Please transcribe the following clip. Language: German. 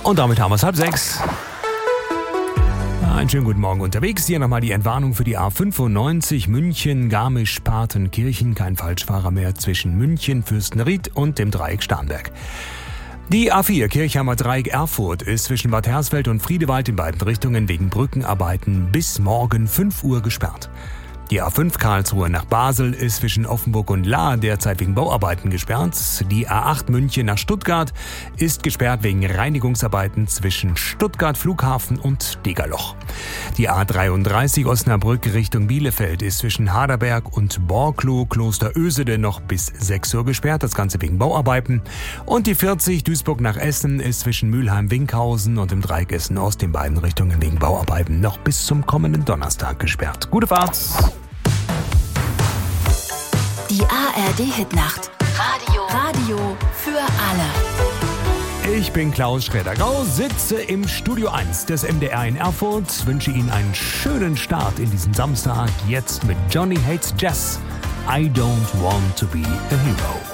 Und damit haben wir es 5:30. Einen schönen guten Morgen unterwegs. Hier nochmal die Entwarnung für die A95 München, Garmisch-Partenkirchen. Kein Falschfahrer mehr zwischen München, Fürstenried und dem Dreieck Starnberg. Die A4 Kirchheimer Dreieck Erfurt ist zwischen Bad Hersfeld und Friedewald in beiden Richtungen wegen Brückenarbeiten bis morgen 5 Uhr gesperrt. Die A5 Karlsruhe nach Basel ist zwischen Offenburg und Lahr derzeit wegen Bauarbeiten gesperrt. Die A8 München nach Stuttgart ist gesperrt wegen Reinigungsarbeiten zwischen Stuttgart Flughafen und Degerloch. Die A33 Osnabrück Richtung Bielefeld ist zwischen Haderberg und Borklow Kloster Ösede noch bis 6 Uhr gesperrt, das Ganze wegen Bauarbeiten. Und die 40 Duisburg nach Essen ist zwischen Mülheim-Winkhausen und dem Dreieck Essen-Ost in beiden Richtungen wegen Bauarbeiten noch bis zum kommenden Donnerstag gesperrt. Gute Fahrt! Die ARD-Hitnacht. Radio für alle. Ich bin Klaus Schroeder-Grau, sitze im Studio 1 des MDR in Erfurt, wünsche Ihnen einen schönen Start in diesen Samstag, jetzt mit Johnny Hates Jazz. I don't want to be a hero.